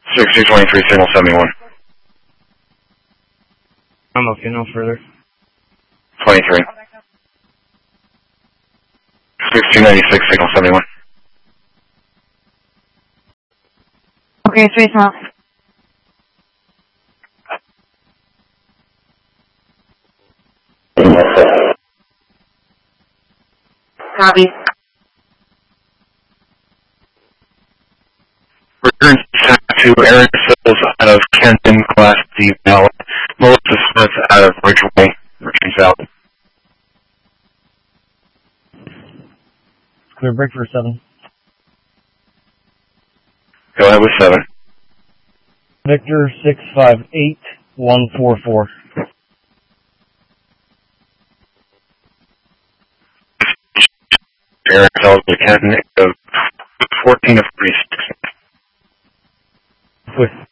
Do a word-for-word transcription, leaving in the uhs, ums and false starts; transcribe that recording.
sixty twenty-three, signal seventy-one. I'm okay, no further. twenty-three. sixty ninety-six, signal seventy-one. Okay, space off. Copy. Return to Aaron Sills out of Kenton, Class D Valley. Melissa Smith out of Ridgeway, Richmond South. Clear break for seven. Go ahead with seven. Victor six five eight one four four. Aaron Sills to Kenton of fourteen of forty-six. With